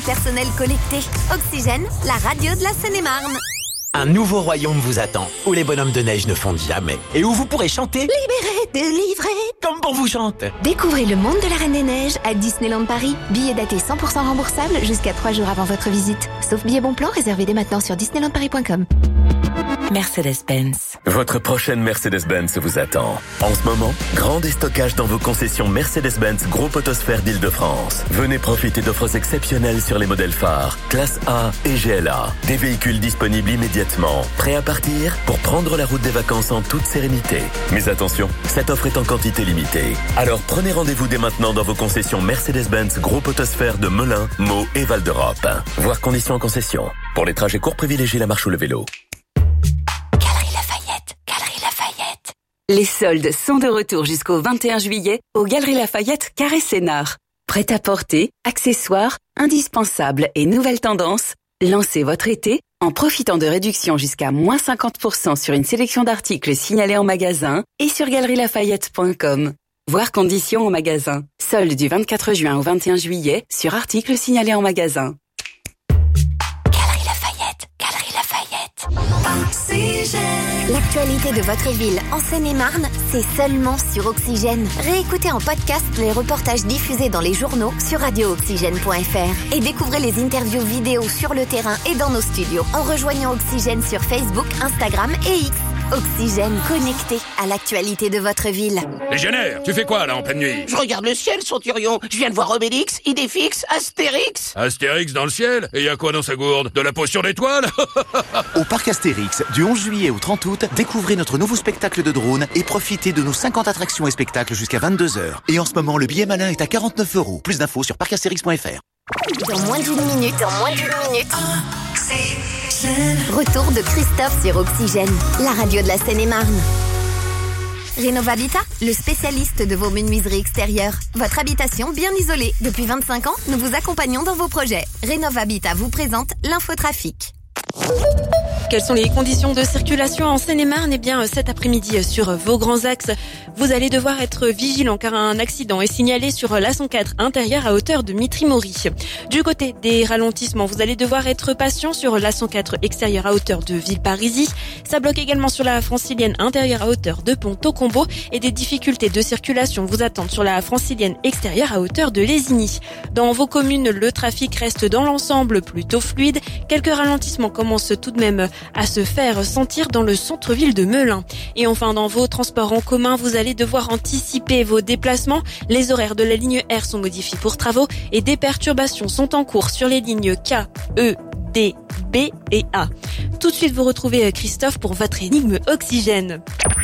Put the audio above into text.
personnel connecté. Oxygène, la radio de la Seine-et-Marne. Un nouveau royaume vous attend, où les bonhommes de neige ne fondent jamais, et où vous pourrez chanter « Libéré, délivré » comme pour vous chante. Découvrez le monde de la Reine des Neiges à Disneyland Paris. Billets datés 100% remboursables jusqu'à 3 jours avant votre visite. Sauf billets bon plan réservés dès maintenant sur disneylandparis.com. Mercedes-Benz. Votre prochaine Mercedes-Benz vous attend. En ce moment, grand déstockage dans vos concessions Mercedes-Benz Groupe Autosphère d'Île-de-France. Venez profiter d'offres exceptionnelles sur les modèles phares, classe A et GLA. Des véhicules disponibles immédiatement, prêts à partir pour prendre la route des vacances en toute sérénité. Mais attention, cette offre est en quantité limitée. Alors prenez rendez-vous dès maintenant dans vos concessions Mercedes-Benz Groupe Autosphère de Melun, Meaux et Val d'Europe. Voir conditions en concession. Pour les trajets courts, privilégiez la marche ou le vélo. Les soldes sont de retour jusqu'au 21 juillet aux Galeries Lafayette Carré Sénart. Prêt-à-porter, accessoires, indispensables et nouvelles tendances, lancez votre été en profitant de réductions jusqu'à moins 50% sur une sélection d'articles signalés en magasin et sur galerielafayette.com. Voir conditions en magasin. Soldes du 24 juin au 21 juillet sur articles signalés en magasin. Galerie Lafayette. Oxygène. L'actualité de votre ville en Seine-et-Marne, c'est seulement sur Oxygène. Réécoutez en podcast les reportages diffusés dans les journaux sur radiooxygène.fr et découvrez les interviews vidéo sur le terrain et dans nos studios en rejoignant Oxygène sur Facebook, Instagram et X. Oxygène, connecté à l'actualité de votre ville. Légionnaire, tu fais quoi là en pleine nuit? Je regarde le ciel, Centurion. Je viens de voir Obélix, Idéfix, Astérix. Astérix dans le ciel? Et y a quoi dans sa gourde? De la potion d'étoiles? Au parc Astérix, du 11 juillet au 30 août, découvrez notre nouveau spectacle de drone et profitez de nos 50 attractions et spectacles jusqu'à 22h. Et en ce moment, le billet malin est à 49 €. Plus d'infos sur parcastérix.fr. Dans moins d'une minute. Retour de Christophe sur Oxygène, la radio de la Seine-et-Marne. Rénovabitat, le spécialiste de vos menuiseries extérieures. Votre habitation bien isolée. Depuis 25 ans, nous vous accompagnons dans vos projets. Rénovabitat vous présente l'infotrafic. Quelles sont les conditions de circulation en Seine-et-Marne? Eh bien, cet après-midi, sur vos grands axes, vous allez devoir être vigilant car un accident est signalé sur l'A104 intérieur à hauteur de Mitry-Mory. Du côté des ralentissements, vous allez devoir être patient sur l'A104 extérieur à hauteur de Villeparisis. Ça bloque également sur la francilienne intérieure à hauteur de Pont-au-Combo et des difficultés de circulation vous attendent sur la francilienne extérieure à hauteur de Lésigny. Dans vos communes, le trafic reste dans l'ensemble plutôt fluide. Quelques ralentissements commencent tout de même à se faire sentir dans le centre-ville de Melun. Et enfin, dans vos transports en commun, vous allez devoir anticiper vos déplacements. Les horaires de la ligne R sont modifiés pour travaux et des perturbations sont en cours sur les lignes K, E, D, B et A. Tout de suite, vous retrouvez Christophe pour votre énigme Oxygène.